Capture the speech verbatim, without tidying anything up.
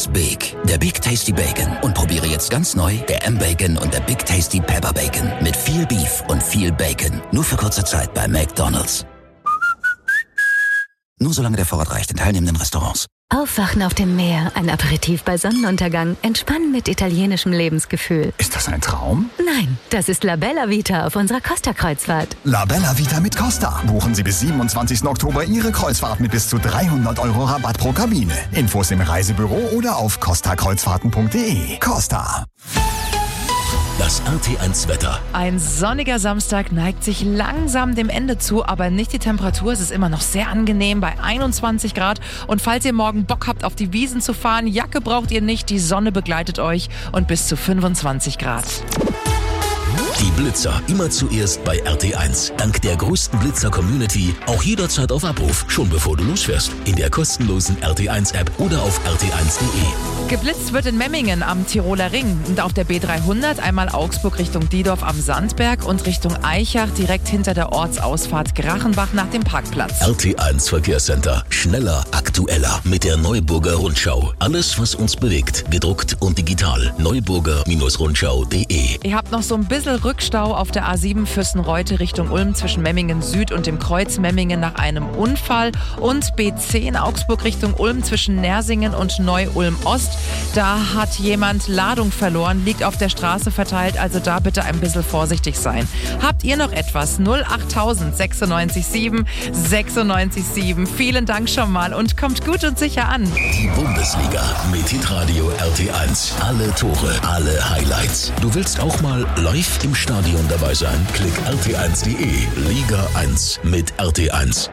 It's big. Der Big Tasty Bacon. Und probiere jetzt ganz neu der M-Bacon und der Big Tasty Pepper Bacon. Mit viel Beef und viel Bacon. Nur für kurze Zeit bei McDonald's. Nur solange der Vorrat reicht in teilnehmenden Restaurants. Aufwachen auf dem Meer, ein Aperitif bei Sonnenuntergang, entspannen mit italienischem Lebensgefühl. Ist das ein Traum? Nein, das ist La Bella Vita auf unserer Costa-Kreuzfahrt. La Bella Vita mit Costa. Buchen Sie bis siebenundzwanzigsten Oktober Ihre Kreuzfahrt mit bis zu dreihundert Euro Rabatt pro Kabine. Infos im Reisebüro oder auf costa kreuzfahrten punkt de. Costa. Das R T eins Wetter. Ein sonniger Samstag neigt sich langsam dem Ende zu, aber nicht die Temperatur. Es ist immer noch sehr angenehm bei einundzwanzig Grad. Und falls ihr morgen Bock habt, auf die Wiesen zu fahren, Jacke braucht ihr nicht, die Sonne begleitet euch und bis zu fünfundzwanzig Grad. Die Blitzer immer zuerst bei R T eins. Dank der größten Blitzer-Community auch jederzeit auf Abruf, schon bevor du losfährst. In der kostenlosen R T eins App oder auf r t eins punkt de. Geblitzt wird in Memmingen am Tiroler Ring und auf der B dreihundert einmal Augsburg Richtung Diedorf am Sandberg und Richtung Eichach direkt hinter der Ortsausfahrt Grachenbach nach dem Parkplatz. R T eins Verkehrscenter. Schneller, aktueller mit der Neuburger Rundschau. Alles, was uns bewegt, gedruckt und digital. neuburger Rundschau punkt de. Ihr habt noch so ein bisschen Rückstau auf der A sieben Fürstenreute Richtung Ulm zwischen Memmingen Süd und dem Kreuz Memmingen nach einem Unfall und B zehn Augsburg Richtung Ulm zwischen Nersingen und Neu-Ulm Ost. Da hat jemand Ladung verloren, liegt auf der Straße verteilt, also da bitte ein bisschen vorsichtig sein. Habt ihr noch etwas? null achttausend sechsundneunzig sieben sechsundneunzig sieben. Vielen Dank schon mal und kommt gut und sicher an. Die Bundesliga mit Hitradio R T eins. Alle Tore, alle Highlights. Du willst auch mal live im Stadion dabei sein? Klick r t eins punkt de. Liga eins mit R T eins.